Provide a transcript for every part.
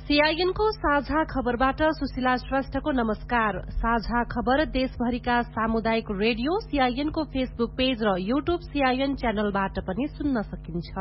सीआईएनको साझा खबरबाट सुशीला श्रेष्ठको नमस्कार। साझा खबर देशभरिका सामुदायिक रेडियो सीआईएनको फेसबुक पेज र यूट्यूब सीआईएन च्यानलबाट पनि सुन्न सकिन्छ।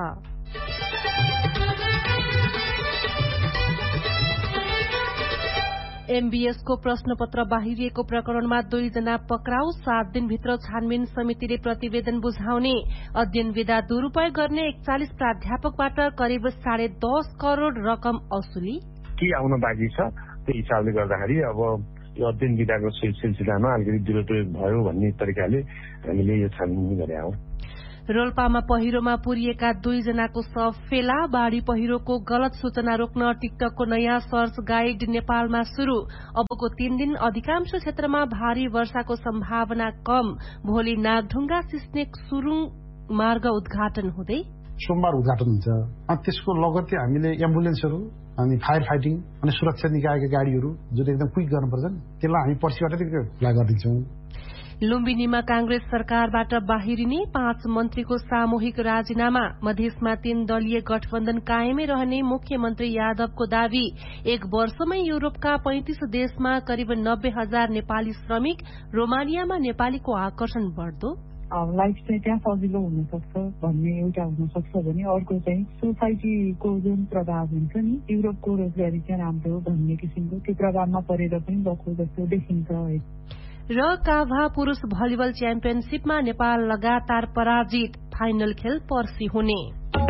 एमबीएसको प्रश्नपत्र बाहिरिएको प्रकरणमा 2 जना पक्राउ, 7 दिनभित्र छानबिन समितिले प्रतिवेदन बुझाउने। अध्ययन विधा दुरूपयोग गर्ने 41 प्राध्यापकबाट करिब 10.5 करोड़ रकम असुली। के आउन बाँकी छ त्यो हिसाबले गर्दाखेरि अब यो अध्ययन विधाको सिलसिलामा अलिकति दुरुपयोग भयो भन्ने तरिकाले हामीले यो छानबिन गरे हौं। रोल्पामा पहिरोमा पुरिएका 2 जनाको शव फेला। बाढ़ी पहिरोको गलत सूचना रोक्न टिकटकको नयाँ सर्च गाइड नेपालमा शुरू। अबको 3 दिन अधिकांश क्षेत्रमा भारी वर्षाको सम्भावना कम। भोलि नागढुङ्गा सिस्ने सुरुङ मार्ग उद्घाटन हुँदै सोमबार उद्घाटन हुन्छ। त्यसको लगत्तै हामीले एम्बुलेन्सहरू अनि फायर फाइटिङ अनि सुरक्षा निकायका गाड़ीहरू जुन एकदम क्विक गर्नुपर्छन् त्यसलाई हामी पर्सिबाट खुला गरिदिन्छौं। लुम्बिनीमा कांग्रेस सरकारबाट बाहिरिने 5 मन्त्रीको सामूहिक राजीनामा। मधेसमा 3 दलीय गठबन्धन कायमै रहने मुख्यमन्त्री यादवको दावी। 1 वर्षमै युरोपका 35 देशमा करिब 90,000 नेपाली श्रमिक। रोमानियामा नेपालीको आकर्षण बढ्दो। लाइफ चाहिँ त्यहाँ सजिलो हुनसक्छ भन्ने एउटा हुनसक्छ भने अर्को चाहिँ सोसाइटीको जुन प्रभाव हुन्छ नि युरोपको रोजगारी चाहिँ राम्रो भन्ने किसिमको त्यो प्रभावमा परेर पनि गएको जस्तो देखिन्छ। र काभा पुरूष भलिबल च्याम्पियनशीपमा नेपाल लगातार पराजित। फाइनल खेल पर्सि हुने।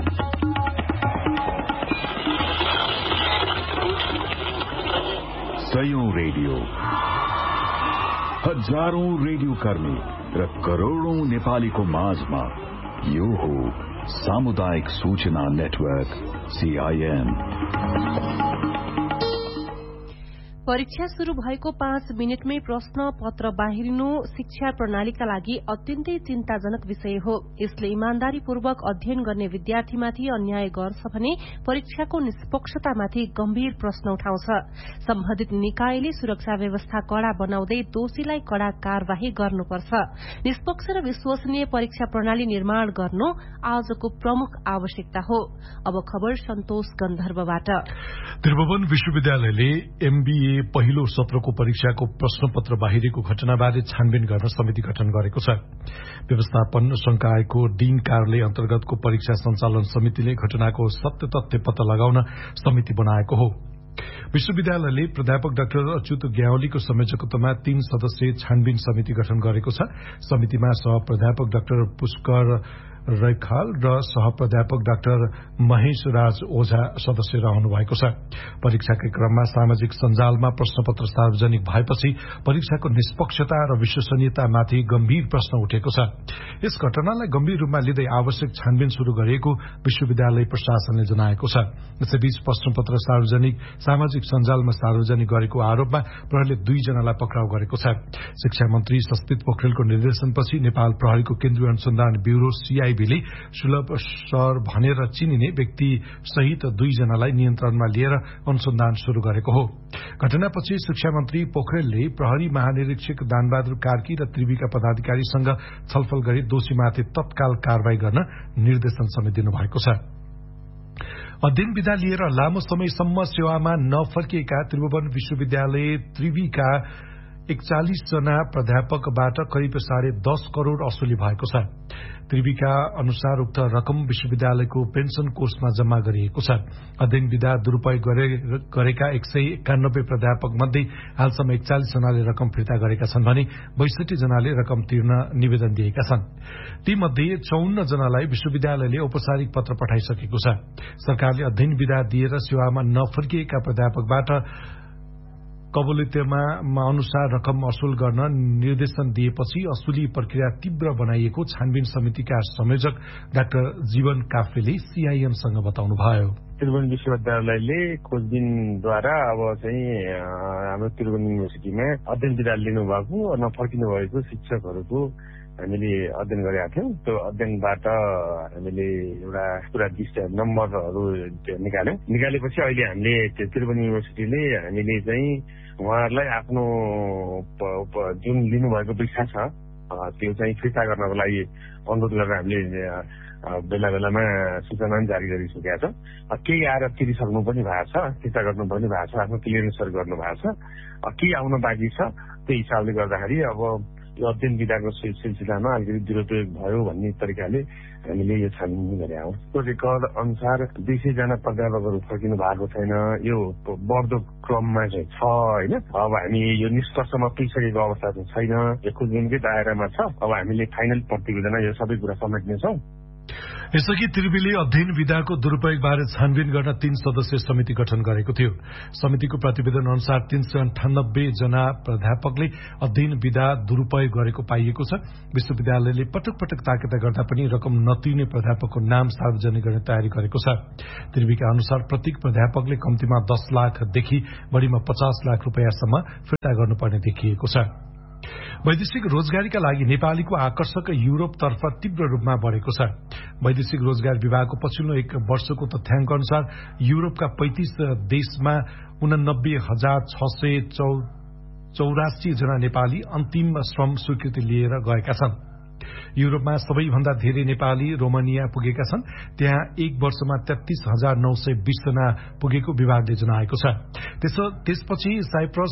सयौं रेडियो, हजारौं रेडियो कर्मी र करोड़ौं नेपालीको माझमा यो हो सामुदायिक सूचना नेटवर्क सीआईएन। परीक्षा शुरू भएको 5 मिनटमै प्रश्न पत्र बाहिरिनु शिक्षा प्रणालीका लागि अत्यन्तै चिन्ताजनक विषय हो। यसले इमान्दारीपूर्वक अध्ययन गर्ने विद्यार्थीमाथि अन्याय गर्छ भने परीक्षाको निष्पक्षतामाथि गम्भीर प्रश्न उठाउँछ। सम्बन्धित निकायले सुरक्षा व्यवस्था कड़ा बनाउँदै दोषीलाई कड़ा कार्यवाही गर्नुपर्छ। निष्पक्ष र विश्वसनीय परीक्षा प्रणाली निर्माण गर्नु आजको प्रमुख आवश्यकता हो। अब खबर सन्तोष गन्धर्वबाट। त्रिभुवन विश्वविद्यालयले एमबीए पहिलो सत्रको परीक्षाको प्रश्नपत्र बाहिरेको घटनाबारे छानबिन गर्न समिति गठन गरेको छ। व्यवस्थापन संकायको डीन कार्यालय अन्तर्गतको परीक्षा सञ्चालन समितिले घटनाको सत्य तथ्य पत्ता लगाउन समिति बनाएको हो। विश्वविद्यालयले प्राध्यापक डाक्टर अच्युत ग्यावलीको संयोजकत्वमा 3 सदस्यीय छानबिन समिति गठन गरेको छ। समितिमा सहप्राध्यापक डाक्टर पुष्कर रैखाल र सहप्राध्यापक डाक्टर महेश राज ओझा सदस्य रहनु भएको छ। परीक्षाकै क्रममा सामाजिक सञ्जालमा प्रश्नपत्र सार्वजनिक भएपछि परीक्षाको निष्पक्षता र विश्वसनीयतामाथि गम्भीर प्रश्न उठेको छ। यस घटनालाई गम्भीर रूपमा लिँदै आवश्यक छानबिन शुरू गरेको विश्वविद्यालय प्रशासनले जनाएको छ। यसैबीच प्रश्नपत्र सामाजिक सञ्जालमा सार्वजनिक गरेको आरोपमा प्रहरीले 2 जनालाई पक्राउ गरेको छ। शिक्षा मन्त्री सस्मित पोखरेलको निर्देशनपछि नेपाल प्रहरीको केन्द्रीय अनुसन्धान ब्यूरो सीआईबीले सुलभ सर भनेर चिनिने व्यक्ति सहित 2 जनालाई नियन्त्रणमा लिएर अनुसन्धान शुरू गरेको हो। घटनापछि शिक्षा मन्त्री पोखरेलले प्रहरी महानिरीक्षक दानबहादुर कार्की र त्रिविका पदाधिकारीसँग छलफल गरी दोषीमाथि तत्काल कार्यवाही गर्न निर्देशन समेत दिनुभएको छ। अध्ययन विधा लिएर लामो समयसम्म सेवामा नफर्किएका त्रिभुवन विश्वविद्यालय त्रिविका 41 जना प्राध्यापकबाट करिब 10.5 करोड़ असुली भएको छ। त्रिविका अनुसार उक्त रकम विश्वविद्यालयको पेन्सन कोषमा जम्मा गरिएको छ। अध्ययन विधा दुरूपयोग गरेका 191 प्राध्यापक मध्ये हालसम्म 41 जनाले रकम फिर्ता गरेका छन् भने 62 जनाले रकम तिर्न निवेदन दिएका छन्। तीमध्ये 54 जनालाई विश्वविद्यालयले औपचारिक पत्र पठाइसकेको छ। सरकारले अध्ययन विधा दिएर सेवामा नफर्किएका प्राध्यापकबाट कबुलियतमा अनुसार रकम असुल गर्न निर्देशन दिएपछि असुली प्रक्रिया तीव्र बनाइएको छानबिन समितिका संयोजक डाक्टर जीवन काफ्लेले सीआईएमसँग बताउनुभयो। त्रिभुवन विश्वविद्यालयले खोजबिनद्वारा अब चाहिँ हाम्रो त्रिभुवन युनिभर्सिटीमा अध्ययन विधा लिनुभएको नफर्किनु भएको शिक्षकहरूको हामीले अध्ययन गरेका थियौं। त्यो अध्ययनबाट हामीले एउटा पुरा लिस्ट नम्बरहरू निकालेपछि अहिले हामीले त्रिभुवन युनिभर्सिटीले हामीले चाहिँ उहाँहरूलाई आफ्नो जुन लिनुभएको परीक्षा छ त्यो चाहिँ फिर्ता गर्नको लागि अनुरोध गरेर हामीले बेला बेलामा सूचना जारी गरिसकेका छ। केही आएर तिरिसक्नु पनि भएको छ, फिर्ता गर्नु पनि भएको छ, आफ्नो क्लियरेन्सहरू गर्नु भएको छ। केही आउन बाँकी छ। त्यही हिसाबले गर्दाखेरि अब यो अध्ययन विधाको सिलसिलामा अलिकति दुरुपयोग भयो भन्ने तरिकाले हामीले यो छानबिन गरेका हौँ। त्यो रेकर्ड अनुसार 200 जना प्राध्यापकहरू फर्किनु भएको छैन। यो बढ्दो क्रममा चाहिँ छ होइन। अब हामी यो निष्कर्षमा पुगिसकेको अवस्था चाहिँ छैन, यो खोजबिनकै दायरामा छ। अब हामीले फाइनल प्रतिवेदनमा यो सबै कुरा समेट्नेछौँ। यसअघि त्रिवीले अध्ययन विधाको दुरूपयोगबारे छानबिन गर्न 3 सदस्यीय समिति गठन गरेको थियो। समितिको प्रतिवेदन अनुसार 398 जना प्राध्यापकले अध्ययन विधा दुरूपयोग गरेको पाइएको छ। विश्वविद्यालयले पटक पटक ताकेता गर्दा पनि रकम नतिर्ने प्राध्यापकको नाम सार्वजनिक गर्ने तयारी गरेको छ। त्रिवीका अनुसार प्रत्येक प्राध्यापकले कम्तीमा 10 लाखदेखि बढ़ीमा 50 लाख रुपियाँसम्म फिर्ता गर्नुपर्ने देखिएको छ। वैदेशिक रोजगारीका लागि नेपालीको आकर्षक युरोपतर्फ तीव्र रूपमा बढ़ेको छ। वैदेशिक रोजगार विभागको पछिल्लो 1 वर्षको तथ्याङ्क अनुसार युरोपका 35 देशमा 89,684 जना नेपाली अन्तिम श्रम स्वीकृति लिएर गएका छन्। युरोपमा सबैभन्दा धेरै नेपाली रोमानिया पुगेका छन्। त्यहाँ 1 वर्षमा 33,920 जना पुगेको विभागले जनाएको छ। त्यसपछि साइप्रस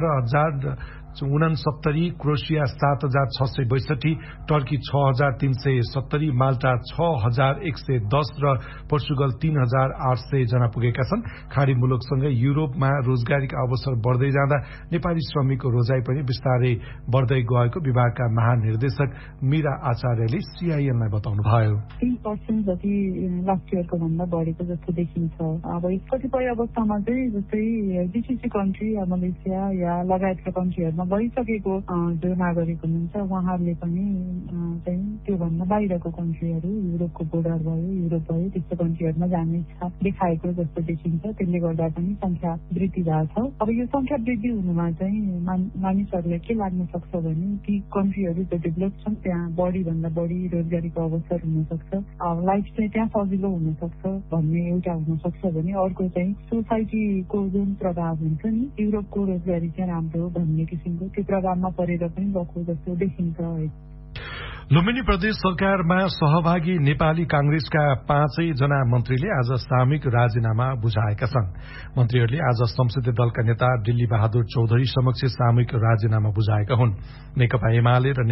11,069, क्रोएसिया 7,662, टर्की 6,370, माल्टा 6,110 र पोर्चुगल 3,800 जना पुगेका छन्। खाडी मुलुकसँगै युरोपमा रोजगारीका अवसर बढ्दै जाँदा नेपाली श्रमिकको रोजाई पनि बिस्तारै बढ्दै गएको विभागका महानिर्देशक मीरा आचार्यले सीआईएनलाई बताउनुभयो। 3% जति लास्ट इयरको भन्दा बढेको जस्तो देखिन्छ। अब कतिपय अवस्थामा चाहिँ जस्तै जीसीसी कन्ट्री या मलेसिया या लगायतका कन्ट्रीहरूमा गइसकेको जो नागरिक हुनुहुन्छ उहाँहरूले पनि चाहिँ त्योभन्दा बाहिरको कन्ट्रीहरू युरोपको बोर्डर भयो, युरोप भयो, त्यस्तो कन्ट्रीहरूमा जाने इच्छा देखाएको जस्तो देखिन्छ। त्यसले गर्दा पनि संख्या वृद्धि भएको छ। अब यो संख्या वृद्धि हुनुमा चाहिँ मानिसहरूलाई के लाग्न सक्छ भने ती कन्ट्रीहरू जो डेभलप छन् त्यहाँ बढीभन्दा बढी रोजगारीको अवसर हुन सक्छ, लाइफ चाहिँ त्यहाँ सजिलो हुन सक्छ भन्ने एउटा हुन सक्छ भने अर्को चाहिँ सोसाइटीको जुन प्रभाव हुन्छ नि युरोपको रोजगारी चाहिँ राम्रो भन्ने किसिमको त्यो प्रभावमा परेर पनि गएको जस्तो देखिन्छ। लुम्बिनी प्रदेश सरकारमा सहभागी नेपाली कांग्रेसका 5 जना मन्त्रीले आज सामूहिक राजीनामा बुझाएका छन्। मन्त्रीहरूले आज संसदीय दलका नेता दिल्ली बहादुर चौधरी समक्ष सामूहिक राजीनामा बुझाएका हुन्। नेकपा एमाले र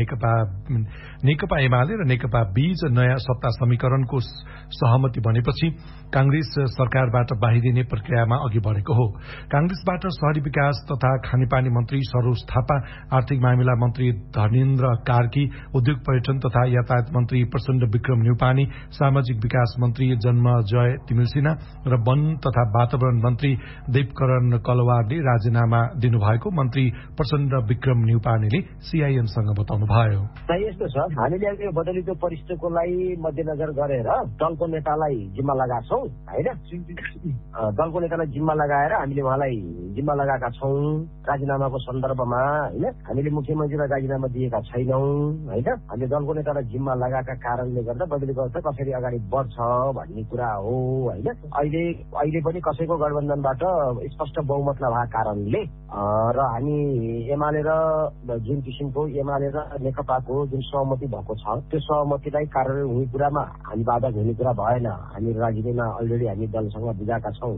नेकपा बीच नयाँ सत्ता समीकरणको सहमति बनेपछि कांग्रेस सरकारबाट बाहिरिने प्रक्रियामा अघि बढ़ेको हो। कांग्रेसबाट शहरी विकास तथा खानेपानी मन्त्री सरोज थापा, आर्थिक मामिला मन्त्री धर्मेन्द्र कार्की, उद्योग पर्यटन तथा यातायात मन्त्री प्रचण्ड विक्रम न्यौपाने, सामाजिक विकास मन्त्री जन्मजय तिमिलसिना र वन तथा वातावरण मन्त्री देवकरण कलवारले राजीनामा दिनुभएको मन्त्री प्रचण्ड विक्रम न्यौपानेले सीआईएनसँग बताउनुभयो। यस्तो छ, हामीले यो बदलिँदो परिस्थितिकोलाई मध्यनजर गरेर दलको नेतालाई जिम्मा लगाएका छौँ होइन। दलको नेतालाई जिम्मा लगाएर हामीले उहाँलाई जिम्मा लगाएका छौँ राजीनामाको सन्दर्भमा होइन। हामीले मुख्यमन्त्रीलाई राजीनामा दिएका छैनौँ होइन। हामीले दलको नेतालाई जिम्मा लगाएका कारणले गर्दा बदलीको अवस्था कसरी अगाडि बढ्छ भन्ने कुरा हो होइन। अहिले पनि कसैको गठबन्धनबाट स्पष्ट बहुमत नभएको कारणले र हामी एमाले र जुन किसिमको एमाले र नेकपाको जुन सहमति भएको छ त्यो सहमतिलाई कार्यान्वयन हुने कुरामा हामी बाधक हुने कुरा भएन। हामी राजनीतिमा अलरेडी हामी दलसँग बुझाएका छौँ।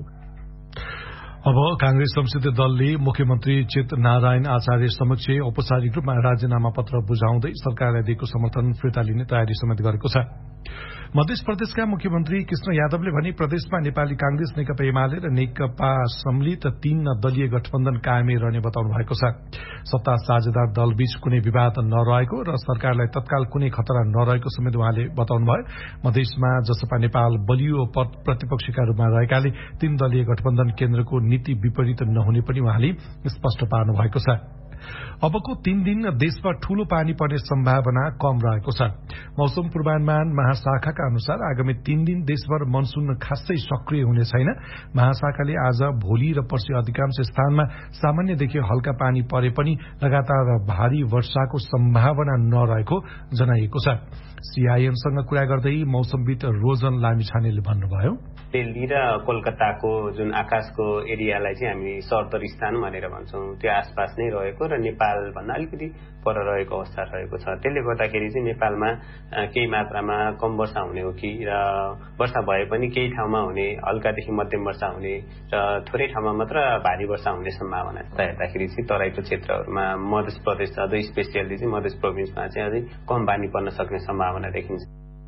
अब कांग्रेस संसदीय दलले मुख्यमन्त्री चित नारायण आचार्य समक्ष औपचारिक रूपमा राजीनामा पत्र बुझाउँदै सरकारलाई दिएको समर्थन फिर्ता लिने तयारी समेत गरेको छ। मध्य प्रदेशका मुख्यमन्त्री कृष्ण यादवले भने प्रदेशमा नेपाली कांग्रेस, नेकपा एमाले र नेकपा सम्मिलित 3 दलीय गठबन्धन कायमै रहने बताउनु भएको छ। सत्ता साझेदार दलबीच कुनै विवाद नरहेको र सरकारलाई तत्काल कुनै खतरा नरहेको समेत उहाँले बताउनुभयो। मधेसमा जसपा नेपाल बलियो प्रतिपक्षका रूपमा रहेकाले 3 दलीय गठबन्धन केन्द्रको नीति विपरीत नहुने पनि उहाँले स्पष्ट पार्नु भएको छ। अबको 3 दिन देशमा ठूलो पानी पर्ने सम्भावना कम रहेको छ। मौसम पूर्वानुमान महाशाखाका अनुसार आगामी 3 दिन देशभर मनसून खासै सक्रिय हुने छैन। महाशाखाले आज भोलि र पर्सि अधिकांश स्थानमा सामान्यदेखि हल्का पानी परे पनि लगातार भारी वर्षाको सम्भावना नरहेको जनाइएको छ। सीआईएनसँग कुरा गर्दै मौसमविद रोजन लामिछानेले भन्नुभयो, दिल्ली र कोलकाताको जुन आकाशको एरियालाई चाहिँ हामी सर्दरिस्तान भनेर भन्छौँ, त्यो आसपास नै रहेको र नेपाल भन्दा अलिकति पर रहेको अवस्था रहेको छ। त्यसले गर्दाखेरि चाहिँ नेपालमा केही मात्रामा कम वर्षा हुने हो कि र वर्षा भए पनि केही ठाउँमा हुने, हल्कादेखि मध्यम वर्षा हुने र थोरै ठाउँमा मात्र भारी वर्षा हुने सम्भावना छ। हेर्दाखेरि चाहिँ तराईको क्षेत्रहरूमा मध्य प्रदेश अझै स्पेसियल्ली चाहिँ मध्य प्रोभिन्समा चाहिँ अझै कम पानी पर्न सक्ने सम्भावना देखिन्छ।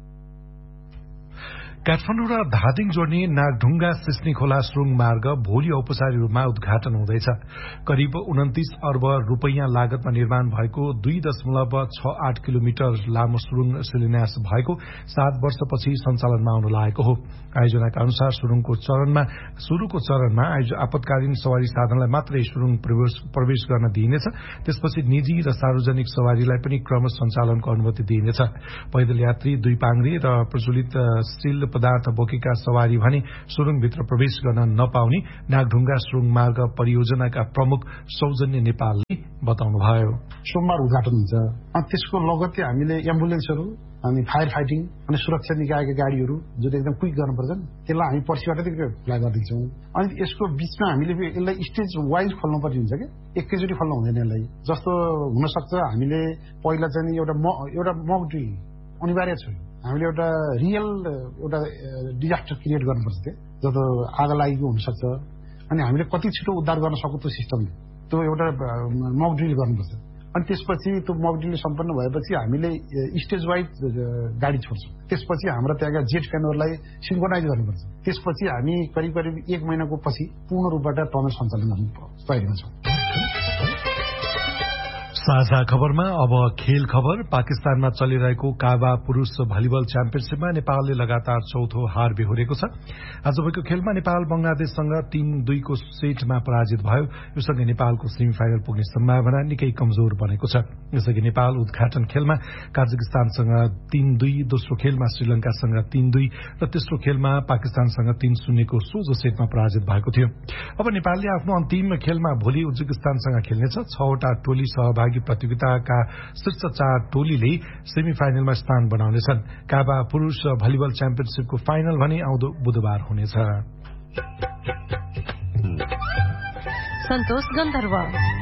काठमाडौँ र धादिङ जोड्ने नागढुङ्गा सिस्नी खोला सुरुङ मार्ग भोलि औपचारिक रूपमा उद्घाटन हुँदैछ। करिब 29 अर्ब रुपैयाँ लागतमा निर्माण भएको 2.68 किलोमिटर लामो सुरुङ शिलान्यास भएको 7 वर्षपछि सञ्चालनमा आउन लागेको हो। आयोजनाका अनुसार सुरुको चरणमा आपतकालीन सवारी साधनलाई मात्रै सुरुङ प्रवेश गर्न दिइनेछ। त्यसपछि निजी र सार्वजनिक सवारीलाई पनि क्रमश सञ्चालनको अनुमति दिइनेछ। पैदल यात्री, दुई पाङ्ग्रे र प्रज्वलित स्टिल पदार्थ बोकेका सवारी भने सुरुङभित्र प्रवेश गर्न नपाउने नागढुङ्गा सुरुङ मार्ग परियोजनाका प्रमुख सौजन्य नेपालले बताउनुभयो। सोमबार उद्घाटन हुन्छ। त्यसको लगत्तै हामीले एम्बुलेन्सहरू अनि फायर फाइटिङ अनि सुरक्षा निकायका गाडीहरू जुन एकदम क्विक गर्नुपर्छ त्यसलाई हामी पर्सिबाट अप्लाई गरिदिन्छौँ। अनि यसको बीचमा हामीले यसलाई स्टेज वाइज खोल्नुपर्ने हुन्छ कि एकैचोटि खोल्नु हुँदैन। यसलाई जस्तो हुनसक्छ हामीले पहिला चाहिँ एउटा मक ड्रिल अनिवार्य छ। हामीले एउटा रियल एउटा डिजास्टर क्रिएट गर्नुपर्छ त्यो जस्तो आगो लागेको हुनसक्छ अनि हामीले कति छिटो उद्धार गर्न सक्छौँ त्यो सिस्टमले त्यो एउटा मक ड्रिल गर्नुपर्छ। अनि त्यसपछि त्यो मक ड्रिल सम्पन्न भएपछि हामीले स्टेज वाइज गाडी छोड्छौँ। त्यसपछि हाम्रो त्यहाँका जेट क्यानोरलाई सिन्क्रोनाइज गर्नुपर्छ। त्यसपछि हामी करिब 1 महिनाको पछि पूर्ण रूपबाट टनल सञ्चालन गर्न तयारीमा छौँ। साझा खबरमा अब खेल खबर। पाकिस्तानमा चलिरहेको काबा पुरूष भलिबल च्याम्पियनशीपमा नेपालले लगातार चौथो हार बेहोरेको छ। आज भएको खेलमा नेपाल बंगलादेशसँग 3-2 को सेटमा पराजित भयो। योसँगै नेपालको सेमी फाइनल पुग्ने सम्भावना निकै कमजोर बनेको छ। यसअघि नेपाल उद्घाटन खेलमा काजाकिस्तानसँग 3-2, दोस्रो खेलमा श्रीलंकासँग 3-2 र तेस्रो खेलमा पाकिस्तानसँग 3-0 को सोझो सेटमा पराजित भएको थियो। अब नेपालले आफ्नो अन्तिम खेलमा भोलि उज्बेकिस्तानसँग खेल्नेछ। 6वटा टोली सहभागी प्रतियोगिताका शीर्ष 4 टोलीले सेमी फाइनलमा स्थान बनाउनेछन्। काबा पुरूष भलिबल च्याम्पियनशीपको फाइनल भने आउँदो बुधबार हुनेछ। सन्तोष गन्धर्व।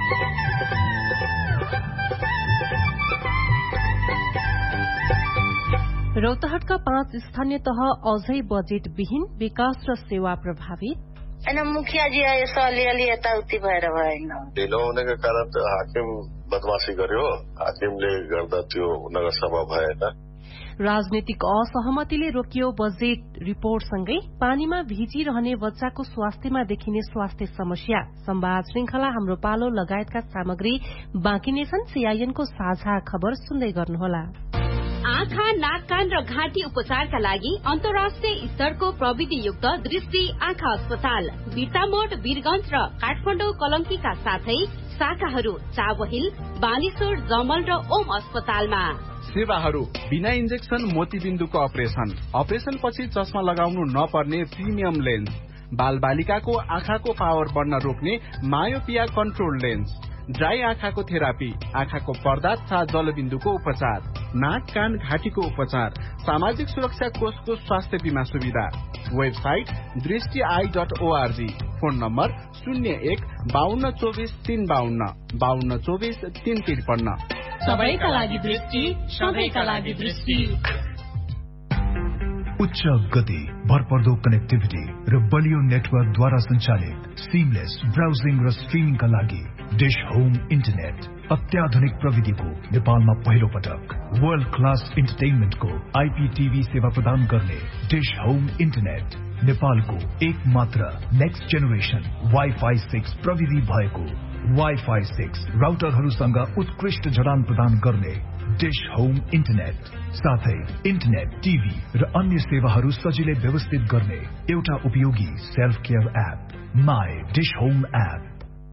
रौतहटका 5 स्थानीय तह अझै बजेट विहीन, विकास र सेवा प्रभावित। मुखिया जी यसो अलिअलि यताउति भएर भएन। ढिलो हुनेका कारण त हाकिम बदमाशी गर्यो। हाकिमले गर्दा त्यो नगरसभा भएन। राजनीतिक असहमतिले रोकियो बजेट रिपोर्टसँगै पानीमा भिजिरहने बच्चाको स्वास्थ्यमा देखिने स्वास्थ्य समस्या। संवाद श्रृंखला हाम्रो पालो लगायतका सामग्री बाँकी नै छन्। सीआईएनको साझा खबर सुन्दै गर्नुहोला। आँखा, नाक, कान र घाँटी उपचारका लागि अन्तर्राष्ट्रिय स्तरको प्रविधियुक्त दृष्टि आँखा अस्पताल बिर्तामोड, वीरगंज र काठमाडौँ कलंकीका साथै शाखाहरू चावहिल, बानेश्वर, जमल र ओम अस्पतालमा। सेवाहरू बिना इन्जेक्सन मोतीबिन्दुको अपरेशन पछि चस्मा लगाउनु नपर्ने प्रिमियम लेन्स, बाल बालिकाको आँखाको पावर बढ्न रोक्ने मायोपिया कन्ट्रोल लेन्स, ड्राई आँखाको थेरापी, आँखाको पर्दा तथा जलबिन्दुको उपचार, नाक, कान, घाँटीको उपचार, सामाजिक सुरक्षा कोषको स्वास्थ्य बीमा सुविधा। वेबसाइट दृष्टि.org। Phone number 01-5224-352 5224-353। सबैका लागि दृष्टि, सबैका लागि दृष्टि। उच्च गति, भरपर्दो कनेक्टिभिटी र बलियो नेटवर्कद्वारा सञ्चालित सिमलेस ब्राउजिङ र स्ट्रिमिङका लागि डिश होम इन्टरनेट। अत्याधुनिक प्रविधिको नेपालमा पहिलो पटक वर्ल्ड क्लास इन्टरटेनमेन्टको IPTV सेवा प्रदान गर्ने डिश होम इन्टरनेट नेपालको एकमात्र नेक्स्ट जेनेरेसन वाइफाई 6 प्रविधि भएको वाइफाई 6 राउटरहरूसँग उत्कृष्ट जडान प्रदान गर्ने डिश होम इन्टरनेट, साथै इन्टरनेट, टिभी र अन्य सेवाहरू सजिलै व्यवस्थित गर्ने एउटा उपयोगी self care app my dish home app.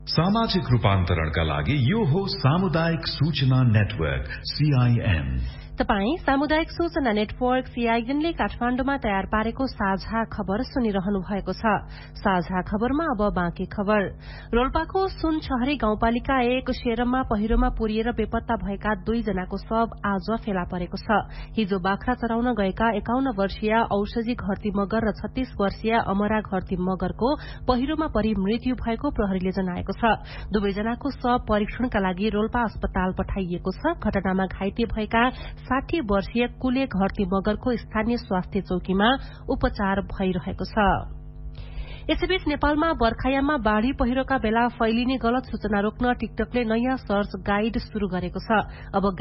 सामाजिक रूपान्तरणका लागि यो हो सामुदायिक सूचना नेटवर्क CIN। तपाई सामुदायिक सूचना नेटवर्क सीआईएनले काठमाण्डुमा तयार पारेको साझा खबर सुनिरहनु भएको छ। साझा खबरमा अब बाँकी खबर। रोल्पाको सुनछहरी गाउँपालिका 1 शेरममा पहिरोमा पुरिएर बेपत्ता भएका 2 जनाको शव आज फेला परेको छ। हिजो बाख्रा चराउन गएका 51 वर्षीय औषधी घरती मगर र 36 वर्षीय अमरा घरती मगरको पहिरोमा परि मृत्यु भएको प्रहरीले जनाएको छ। दुवैजनाको शव परीक्षणका लागि रोल्पा अस्पताल पठाइएको छ। घटनामा घाइते भएका 60 वर्षीय कुले घरती मगरको स्थानीय स्वास्थ्य चौकीमा उपचार भइरहेको छ। यसैबीच नेपालमा बर्खायाममा बाढ़ी पहिरोका बेला फैलिने गलत सूचना रोक्न टिकटकले नयाँ सर्च गाइड शुरू गरेको छ। अब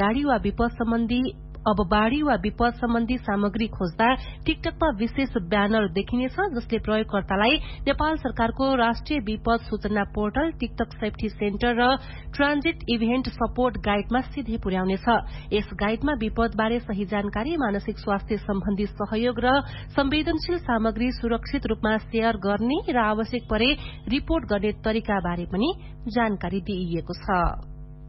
बाढ़ी वा विपद सम्बन्धी सामग्री खोज्दा टिकटकमा विशेष ब्यानर देखिनेछ, जसले प्रयोगकर्तालाई नेपाल सरकारको राष्ट्रिय विपद सूचना पोर्टल, टिकटक सेफ्टी सेन्टर र ट्रान्जिट इभेन्ट सपोर्ट गाइडमा सिधै पुर्याउनेछ। यस गाइडमा विपदबारे सही जानकारी, मानसिक स्वास्थ्य सम्बन्धी सहयोग र संवेदनशील सामग्री सुरक्षित रूपमा शेयर गर्ने र आवश्यक परे रिपोर्ट गर्ने तरिकाबारे पनि जानकारी दिइएको छ।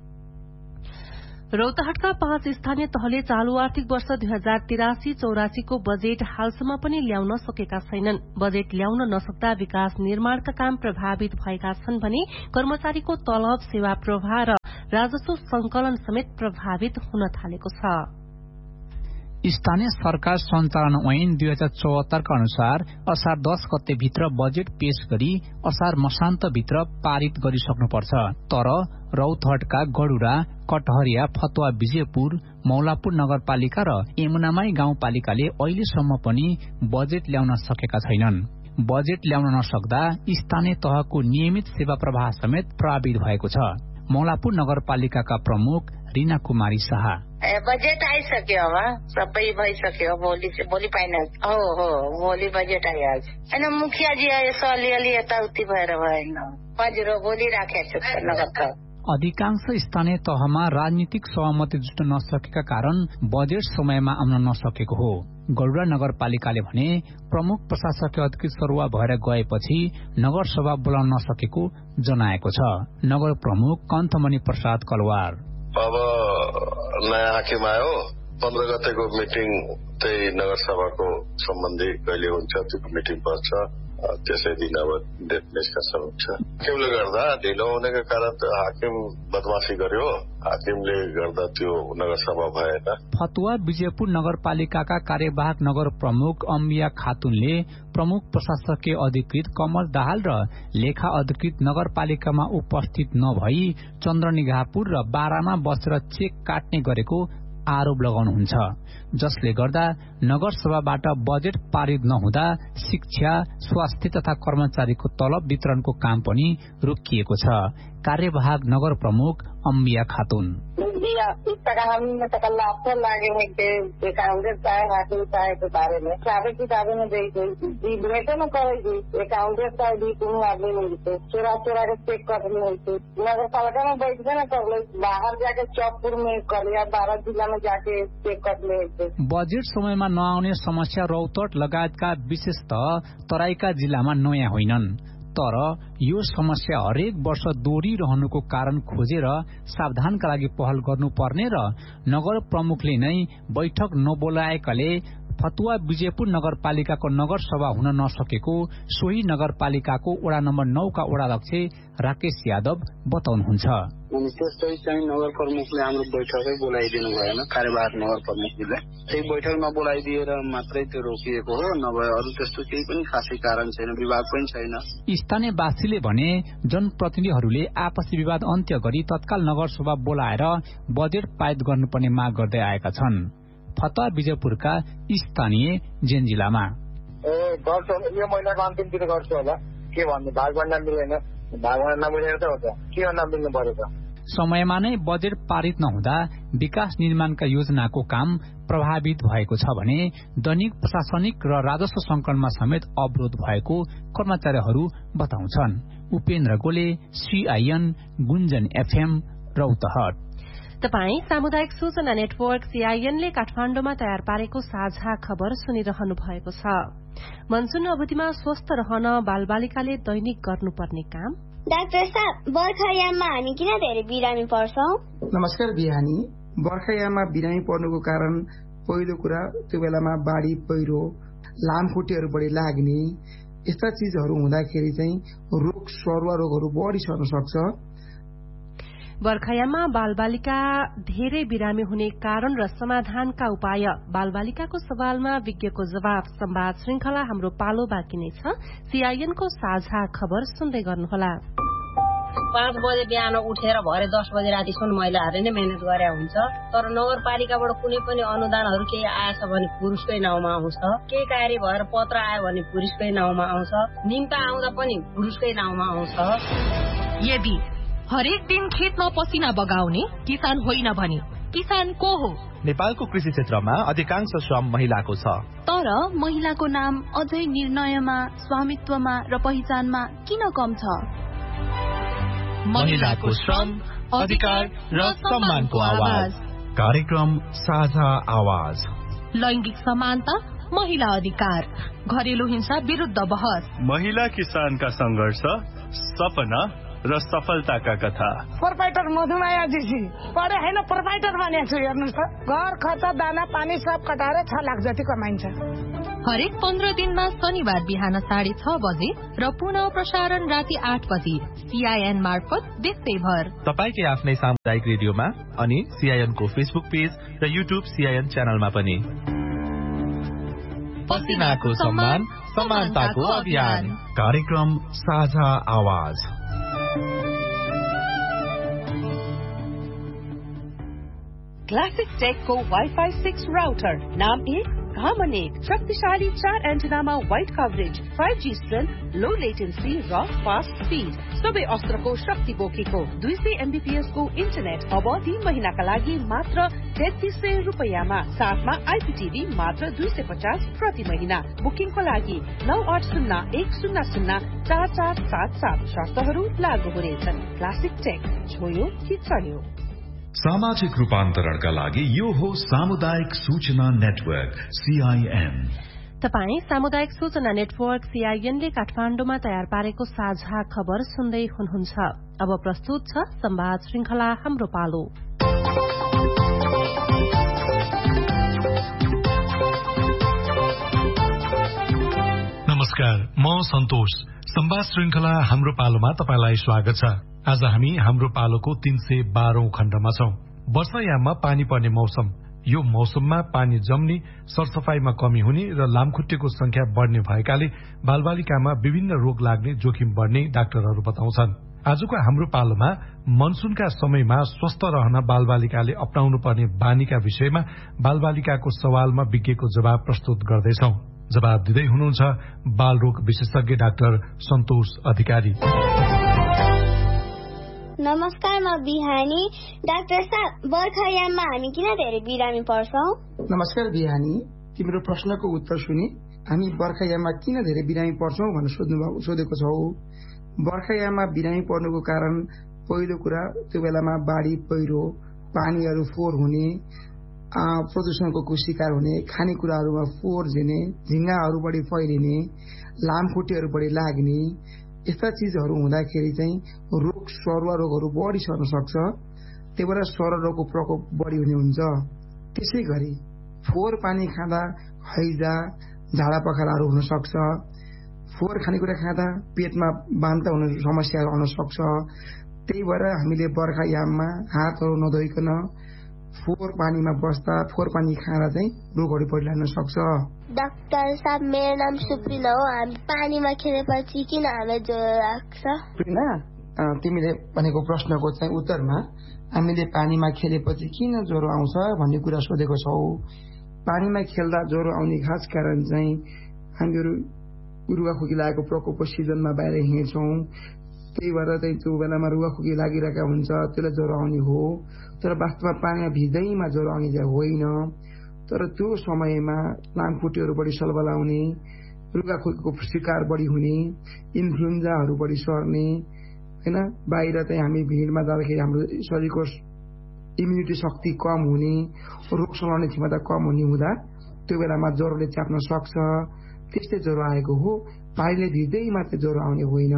रौतहटका 5 स्थानीय तहले चालू आर्थिक वर्ष 2083-84 को बजेट हालसम्म पनि ल्याउन सकेका छैनन्। बजेट ल्याउन नसक्दा विकास निर्माणका काम प्रभावित भएका छन् भने कर्मचारीको तलब, सेवा प्रवाह र राजस्व संकलन समेत प्रभावित हुन थालेको छ। स्थानीय सरकार सञ्चालन ऐन 2074 का अनुसार असार 10 गते भित्र बजेट पेश गरी असार मसान्तभित्र पारित गरिसक्नुपर्छ। तर रौतहटका गडुरा, कटहरिया, फतुवा, विजयपुर, मौलापुर नगरपालिका र यमुनामाई गाउँपालिकाले अहिलेसम्म पनि बजेट ल्याउन सकेका छैनन्। बजेट ल्याउन नसक्दा स्थानीय तहको नियमित सेवा प्रवाह समेत प्रभावित भएको छ। मौलापुर नगरपालिकाका प्रमुख रीना कुमारी शाह, बजेट आइसक्यो, सबै भइसक्यो, भोलि फाइनल भोलि बजेट आइहाल्छ। होइन मुखियाजी यसो अलिअलि यताउति भएर भएन, हजुर बोलिराखेको छु नगर। अधिकांश स्थानीय तहमा राजनीतिक सहमति जुट्न नसकेका कारण बजेट समयमा आउन नसकेको हो। गडुरा नगरपालिकाले भने प्रमुख प्रशासकीय अधिकृत सरुवा भएर गएपछि नगरसभा बोलाउन नसकेको जनाएको छ। नगर प्रमुख कन्थमणि प्रसाद कलवार, अब नयाँ हाकिम आयो, 15 गतेको मिटिङ त्यही नगरसभाको सम्बन्धी कहिले हुन्छ त्यो मिटिङ बस्छ, त्यसै दिन अब डेट डिस्कसन हुन्छ। हाकिमले गर्दा ढिलो हुनेको कारण त हाकिम बदमासी गर्यो, हाकिमले गर्दा त्यो नगरसभा भएन। फतुवा विजयपुर नगरपालिकाका कार्यवाहक नगर प्रमुख अम्बिया खातुनले प्रमुख प्रशासकीय अधिकृत कमल दाहाल र लेखा अधिकृत नगरपालिकामा उपस्थित नभई चन्द्रनिगाहपुर र बारामा बसेर चेक काट्ने गरेको आरोप लगाउनुहुन्छ, जसले गर्दा नगरसभाबाट बजेट पारित नहुँदा शिक्षा, स्वास्थ्य तथा कर्मचारीको तलब वितरणको काम पनि रोकिएको छ। कार्यवाहक नगर प्रमुख अम्बिया खातुन, बजेट समयमा नआउने समस्या रौतहट लगायतका विशेषतः तराईका जिल्लामा नयाँ होइनन्, तर यो समस्या हरेक वर्ष दोहोरिरहनुको कारण खोजेर सावधानका लागि पहल गर्नुपर्ने र नगर प्रमुखले नै बैठक नबोलाएकाले फतुवा विजयपुर नगरपालिकाको नगरसभा हुन नसकेको सोही नगरपालिकाको वडा नम्बर 9 का वडाध्यक्ष राकेश यादव बताउनुहुन्छ। त्यस्तै चाहिँ नगर प्रमुखले हाम्रो बैठकै बोलाइदिनु भएन, कार्यवाहक नगर प्रमुखले त्यही बैठकमा बोलाइदिएर मात्रै त्यो रोकिएको हो, नभए अरू त्यस्तो केही पनि खासै कारण छैन, विवाद पनि छैन। स्थानीयवासीले भने जनप्रतिनिधिहरूले आपसी विवाद अन्त्य गरी तत्काल नगरसभा बोलाएर बजेट पारित गर्नुपर्ने माग गर्दै आएका छन्। फतुवा विजयपुरका स्थानीय जेन्जिलामा गर्छ, यो महिनाको अन्तिमतिर गर्छु होला, के भन्नु, भागभण्डा मिलेन, भागभण्डा नमिलेर त हो त के गर्न मिल्नु पर्यो त। समयमा नै बजेट पारित नहुँदा विकास निर्माणका योजनाको काम प्रभावित भएको छ भने दैनिक प्रशासनिक र राजस्व संकलनमा समेत अवरोध भएको कर्मचारीहरू बताउँछन्। उपेन्द्र गोले, सीआईएन, गुन्जन एफएम, रौतहट। तपाई सामुदायिक सूचना नेटवर्क सीआईएनले काठमाण्डुमा तयार पारेको साझा खबर सुनिरहनु भएको छ। मनसुन अवधिमा स्वस्थ रहन बालबालिकाले दैनिक गर्नुपर्ने काम। डाक्टर साहब, बर्खायाममा हामी किन धेरै बिरामी पर्छौं? नमस्कार बिहानी, बर्खायाममा बिरामी पर्नुको कारण पहिलो कुरा त्यो बेलामा बाढी पहिरो लामखुट्टेहरू बढी लाग्ने यस्ता चीजहरू हुँदाखेरि चाहिँ रोग सरुवा रोगहरू बढी सर्न सक्छ। बर्खायाममा बालबालिका धेरै बिरामी हुने कारण र समाधानका उपाय बालबालिकाको सवालमा विज्ञको जवाब संवाद श्रृंखला हाम्रो पालो बाँकी नै छ। सीआईएनको साझा खबर सुन्दै गर्नुहोला। 5 बजे बिहान उठेर भरे 10 बजे रातिसम्म महिलाहरूले नै मेहनत गरे हुन्छ। तर नगरपालिकाबाट कुनै पनि अनुदानहरू केही आएछ भने पुरुषकै नाउँमा आउँछ, केही कार्य भएर पत्र आयो भने पुरुषकै नाउँमा आउँछ, निम्ता आउँदा पनि पुरुषकै नाउँमा आउँछ। यदि हरेक दिन खेतमा पसिना बगाउने किसान होइन भने किसान को हो? नेपालको कृषि क्षेत्रमा अधिकांश श्रम महिलाको छ। तर महिलाको नाम अझै निर्णयमा, स्वामित्वमा र पहिचानमा किन कम छ? महिलाको श्रम, अधिकार र सम्मानको आवाज। कार्यक्रम साझा आवाज। लैंगिक समानता, महिला अधिकार, घरेलु हिंसा विरुद्ध बहस, महिला किसानका संघर्ष, सपना र सफलताका कथा। प्रोपाइटर मधुमाया जीजी पढे हैन, प्रोपाइटर बनेको छु। हेर्नुस् त, घर खर्च दाना पानी सब कटाएर 6 लाख जति कमाइन्छ। हरेक 15 दिनमा शनिबार बिहान 6:30 बजे र पुनः प्रसारण राति 8 बजे सीआईएन मार्फत देशैभर। तपाईकै आफ्नै सामुदायिक रेडियोमा अनि सीआईएन को फेसबुक पेज र युट्युब सीआईएन च्यानलमा पनि। पसिनाको सम्मान, समानताको अभियान। कार्यक्रम साझा आवाज। क्लासिक टेकको वाइफाई 6 राउटर, नाम 1 घामन 1, शक्तिशाली 4 एन्टेनामा वाइड कभरेज, 5G स्ट्रेन्थ, लो लेटेन्सी र फास्ट स्पीड, सबै अस्त्रको शक्ति बोकेको 200 MBPS को इन्टरनेट अब 3 महिनाका लागि मात्र 3300 रुपैयाँमा, साथमा आइपीटीभी मात्र 250 प्रति महिना। बुकिङको लागि 9801004477, शर्तहरू लागू हुनेछन्। क्लासिक टेक, छोयो कि चल्यो। सामाजिक रूपान्तरणका लागि यो हो सामुदायिक सूचना नेटवर्क सीआईएन। तपाई सामुदायिक सूचना नेटवर्क सीआईएनले काठमाडौँमा तयार पारेको साझा खबर सुन्दै हुनुहुन्छ। अब प्रस्तुत छ संवाद श्रृंखला हाम्रो पालो। नमस्कार, म सन्तोष। संवाद श्रृंखला हाम्रो पालोमा तपाईलाई स्वागत छ। आज हामी हाम्रो पालोको 312औं खण्डमा छौं। वर्षायाममा पानी पर्ने मौसम। यो मौसममा पानी जम्ने, सरसफाईमा कमी हुने र लामखुट्टेको संख्या बढ़ने भएकाले बालबालिकामा विभिन्न रोग लाग्ने जोखिम बढ़ने डाक्टरहरू बताउँछन्। आजको हाम्रो पालोमा मनसूनका समयमा स्वस्थ रहन बालबालिकाले अपनाउनु पर्ने बानीका विषयमा बालबालिकाको सवालमा विज्ञको जवाब प्रस्तुत गर्दैछौं। जवाब दिँदै हुनुहुन्छ बालरोग विशेषज्ञ डाक्टर सन्तोष अधिकारी। नमस्कार, म बिहानी। डाक्टर साहब, बर्खायाममा हामी किन धेरै बिरामी पर्छौं? नमस्कार बिहानी, तिम्रो प्रश्नको उत्तर सुनि हामी बर्खायाममा किन धेरै बिरामी पर्छौं भनेर सोधेको छौ। बर्खायाममा बिरामी पर्नुको कारण पहिलो कुरा त्यो बेलामा बाढी पहिरो, पानीहरू फोहोर हुने, प्रदूषणको शिकार हुने, खानेकुराहरूमा फोहोर झिने, झिंगाहरू बढी फैलिने, लामखुट्टेहरू बढी लाग्ने, यस्ता चीजहरू हुँदाखेरि चाहिँ रोग सरुवा रोगहरू बढी सर्न सक्छ। त्यही भएर सरुवा रोगको प्रकोप बढी हुने हुन्छ। त्यसै गरी फोहोर पानी खाँदा हैजा, झाडा पखालाहरू हुन सक्छ। फोहोर खानेकुरा खाँदा पेटमा बान्ता हुने समस्याहरू आउन सक्छ। त्यही भएर हामीले बर्खायाममा हातहरू नधोइकन फोहोर पानीमा बस्दा, फोहोर पानी खाँदा चाहिँ रोगहरू बढी लाग्न सक्छ। डाक्टर साहब, मेरो नाम सुप्रिना हो। हामी पानीमा खेलेपछि किन हामीलाई ज्वरो लाग्छ? सुप्रिना, तिमीले भनेको प्रश्नको चाहिँ उत्तरमा हामीले पानीमा खेलेपछि किन ज्वरो आउँछ भन्ने कुरा सोधेको छौ। पानीमा खेल्दा ज्वरो आउने खास कारण चाहिँ हामीहरू रुगाखोकी लागेको प्रकोपको सिजनमा बाहिर हिँड्छौं। त्यही भएर चाहिँ त्यो बेलामा रुगाखोकी लागिरहेका हुन्छ, त्यसलाई ज्वरो आउने हो। तर वास्तवमा पानीमा भिज्दैमा ज्वरो आउने चाहिँ होइन। तर त्यो समयमा लामखुट्टेहरू बढी सलबलाउने, रुगाखोकीको शिकार बढी हुने, इन्फ्लुएन्जाहरू बढी सर्ने हैन, बाहिर चाहिँ हामी भिडमा जाँदाखेरि हाम्रो शरीरको इम्युनिटी शक्ति कम हुने, रोग समाउने क्षमता कम हुने हुँदा त्यो बेलामा ज्वरोले च्याप्न सक्छ। त्यस्तै ज्वरो आएको हो। पानीले भिज्दैमा चाहिँ ज्वरो आउने होइन।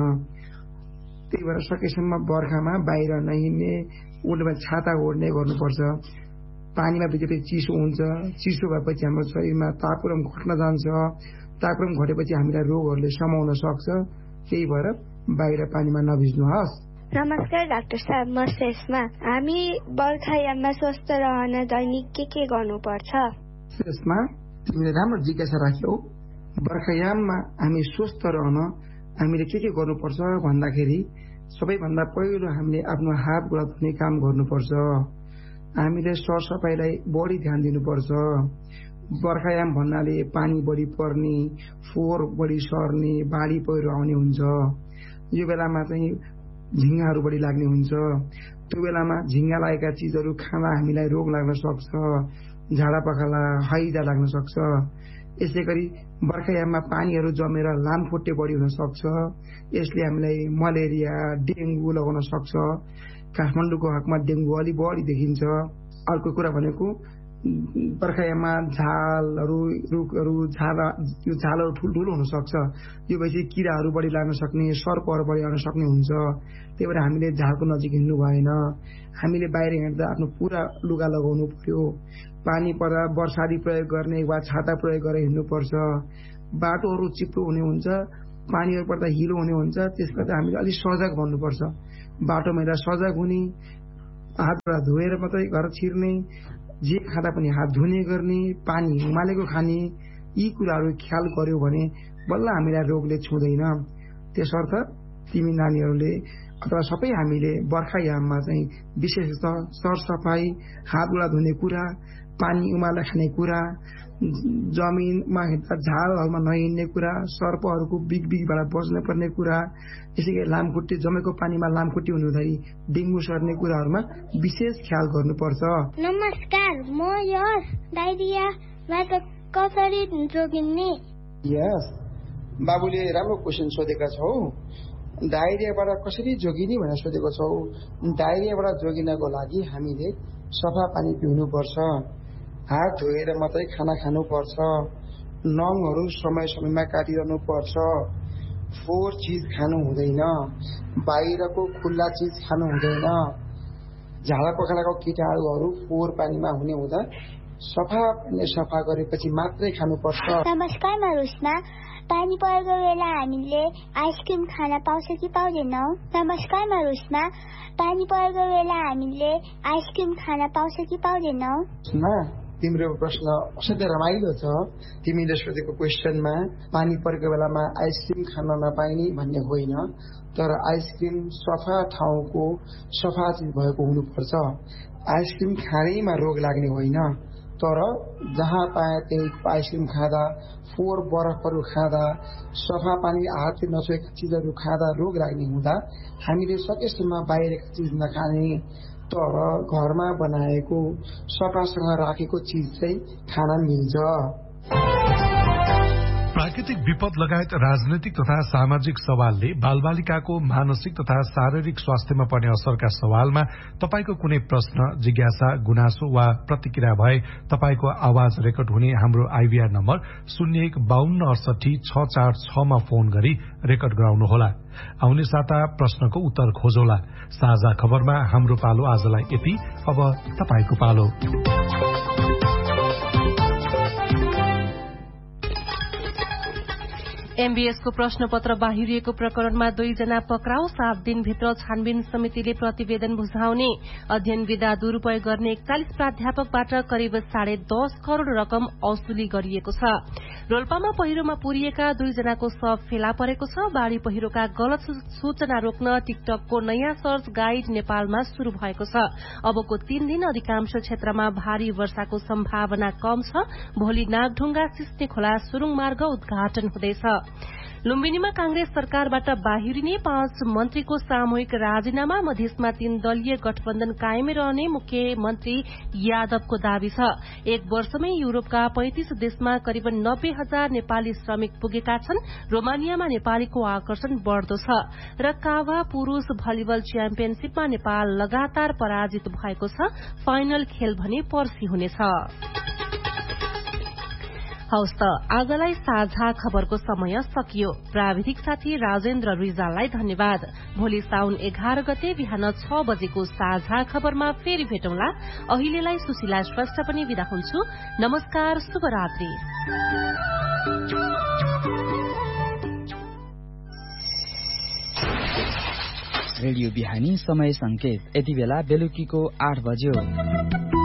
त्यही भएर सकेसम्म बर्खामा बाहिर नहिँड्ने, उनीमा छाता ओढ्ने गर्नुपर्छ। पानीमा भिजेपछि चिसो हुन्छ, चिसो भएपछि हाम्रो शरीरमा तापक्रम घट्न जान्छ, तापक्रम घटेपछि हामीलाई रोगहरूले समाउन सक्छ। त्यही भएर बाहिर पानीमा नभिज्नुहोस्। नमस्कार डाक्टर साहब, म शेषमा। हामी बर्खायाममा स्वस्थ रहन दैनिक के गर्नुपर्छ? शेषमा तिमीले राम्रो जिज्ञासा राख्यौ। बर्खायाममा हामी स्वस्थ रहन हामीले के गर्नुपर्छ भन्दाखेरि सबैभन्दा पहिलो हामीले आफ्नो हात गोडा धुने काम गर्नुपर्छ। हामीले सरसफाइलाई बढी ध्यान दिनुपर्छ। बर्खायाम भन्नाले पानी बढी पर्ने, फोहोर बढी सर्ने, बाढी पहिरो आउने हुन्छ। यो बेलामा चाहिँ झिङ्गाहरू बढी लाग्ने हुन्छ। त्यो बेलामा झिङ्गा लागेका चिजहरू खाँदा हामीलाई रोग लाग्न सक्छ, झाडा पखाला, हैजा लाग्न सक्छ। यसै गरी बर्खायाममा पानीहरू जमेर लामखुट्टे बढी हुन सक्छ। यसले हामीलाई मलेरिया, डेङ्गु लगाउन सक्छ। काठमाडौँको हकमा डेङ्गु अलि बढी देखिन्छ। अर्को कुरा भनेको बर्खायाममा झालहरू, रुखहरू, यो झालहरू ठुल्ठुलो हुन सक्छ। यो भएपछि किराहरू बढी लाग्न सक्ने, सर्पहरू बढी आउन सक्ने हुन्छ। त्यही भएर हामीले झालको नजिक हिँड्नु भएन। हामीले बाहिर हिँड्दा आफ्नो पुरा लुगा लगाउनु पर्यो। पानी पर्दा बर्सादी प्रयोग गर्ने वा छाता प्रयोग गरेर हिँड्नुपर्छ। बाटोहरू चिप्लो हुने हुन्छ, पानीहरू पर्दा हिलो हुने हुन्छ। त्यसबाट हामीले अलिक सजग भन्नुपर्छ। बाटोमा सजग हुने, हातबाट धोएर मात्रै घर छिर्ने, जे खाँदा पनि हात धुने गर्ने, पानी उमालेको खाने, यी कुराहरू ख्याल गर्यो भने बल्ल हामीलाई रोगले छुँदैन। त्यसर्थ तिमी नानीहरूले अथवा सबै हामीले बर्खायाममा चाहिँ विशेषतः सरसफाई, हात गोडा धुने कुरा, पानी उमालेर खाने कुरा, जमिनमा हिँड्दा झालहरूमा नहिँड्ने कुरा, सर्पहरूको बिगबाट बच्नुपर्ने कुरा, यसै गरी लामखुट्टे जमेको पानीमा लामखुट्टे हुँदाखेरि डेङ्गु सर्ने कुराहरूमा विशेष ख्याल गर्नुपर्छ। नमस्कार, म यस डायरियाबाट कसरी जोगिने? यस, बाबुले राम्रो क्वेसन सोधेका छौ। डायरियाबाट कसरी जोगिने भनेर सोधेको छौ। डायरियाबाट जोगिनको लागि हामीले सफा पानी पिउनुपर्छ, हात धोएर मात्रै खाना खानुपर्छ, नङहरू समय समयमा काटिरहनु पर्छ, फोहोर चिज खानु हुँदैन, बाहिरको खुल्ला चिज खानु हुँदैन, झाडा पखालाको कीटाणुहरू फोहोर पानीमा हुने हुँदा सफा गरेपछि मात्रै खानुपर्छ। नमस्कार, म रुस्ना। पानी परेको बेला हामीले आइसक्रिम खान पाउँछ कि पाउँदैनौ? नमस्कार, म रुस्ना। पानी परेको बेला हामीले आइसक्रिम खान पाउँछ कि पाउँदैनौ? तिम्रो प्रश्न असाध्यै रमाइलो छ। तिमीले सोधेको क्वेसनमा पानी परेको बेलामा आइसक्रिम खान नपाइने भन्ने होइन, तर आइसक्रिम सफा ठाउँको सफा चिज भएको हुनुपर्छ। आइसक्रिम खाँदैमा रोग लाग्ने होइन, तर जहाँ पाए त्यही आइसक्रिम खाँदा, फोहोर बरफहरू खाँदा, सफा पानी हातले नछोएका चिजहरू खाँदा रोग लाग्ने हुँदा हामीले सकेसम्म बाहिरका चिज नखाने, तर घरमा बनाएको सफासँग राखेको चिज चाहिँ खान मिल्छ। प्राकृतिक विपद लगायत राजनैतिक तथा सामाजिक सवालले बालबालिकाको मानसिक तथा शारीरिक स्वास्थ्यमा पर्ने असरका सवालमा तपाईको कुनै प्रश्न, जिज्ञासा, गुनासो वा प्रतिक्रिया भए तपाईको आवाज रेकर्ड हुने हाम्रो आइभीआर नम्बर 0152686646 मा फोन गरी रेकर्ड गराउनुहोला। आउने साता प्रश्नको उत्तर खोजौला। साझा खबरमा हाम्रो पालो आजलाई यति। अब तपाईको पालो। एमबीएसको प्रश्नपत्र बाहिरिएको प्रकरणमा 2 जना पक्राउ, 7 दिनभित्र छानबिन समितिले प्रतिवेदन बुझाउने। अध्ययन विधा दुरूपयोग गर्ने 41 प्राध्यापकबाट करिब 10.5 करोड़ रकम असुली गरिएको छ। रोल्पामा पहिरोमा पुरिएका 2 जनाको शव फेला परेको छ। बाढ़ी पहिरोका गलत सूचना रोक्न टिकटकको नयाँ सर्च गाइड नेपालमा शुरू भएको छ। अबको 3 दिन अधिकांश क्षेत्रमा भारी वर्षाको सम्भावना कम छ। भोलि नागढुङ्गा सिस्ने खोला सुरुङ मार्ग उद्घाटन हुँदैछ। लुम्बिनीमा कांग्रेस सरकारबाट बाहिरिने 5 मन्त्रीको सामूहिक राजीनामा। मधेसमा 3 दलीय गठबन्धन कायमै रहने मुख्यमन्त्री यादवको दावी छ। 1 वर्षमै युरोपका 35 देशमा करिब 90,000 नेपाली श्रमिक पुगेका छन्। रोमानियामा नेपालीको आकर्षण बढ़दो छ। र काभा पुरूष भलिबल च्याम्पियनशीपमा नेपाल लगातार पराजित भएको छ। फाइनल खेल भने पर्सि हुनेछ। हवस् त आजलाई साझा खबरको समय सकियो। प्राविधिक साथी राजेन्द्र रिजाललाई धन्यवाद। भोलि साउन 11 गते बिहान 6 बजेको साझा खबरमा फेरि भेटौँला। अहिलेलाई सुशीला श्रेष्ठ पनि बिदा हुन्छु। नमस्कार, शुभरात्रि। रेडियो बिहानी समय संकेत यति बेला बेलुकीको 8 बज्यो।